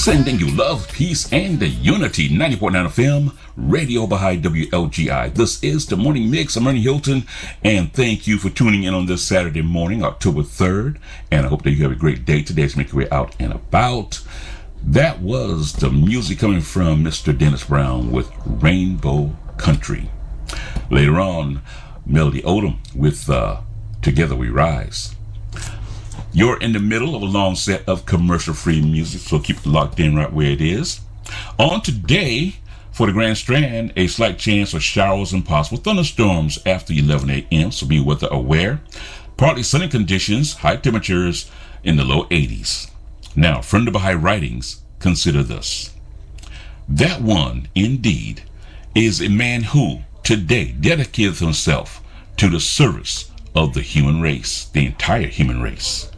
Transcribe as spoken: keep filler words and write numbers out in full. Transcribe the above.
Sending you love, peace, and the unity. ninety point nine F M, Radio Baha'i W L G I. This is the Morning Mix. I'm Ernie Hilton, and thank you for tuning in on this Saturday morning, October third. And I hope that you have a great day today as you make your way out and about. That was the music coming from Mister Dennis Brown with Rainbow Country. Later on, Melody Odom with uh, Together We Rise. You're in the middle of a long set of commercial-free music, so keep it locked in right where it is. On today, for the Grand Strand, a slight chance of showers and possible thunderstorms after eleven a.m., so be weather aware. Partly sunny conditions, high temperatures in the low eighties. Now, from the Baha'i writings, consider this. That one, indeed, is a man who, today, dedicated himself to the service of the human race, the entire human race.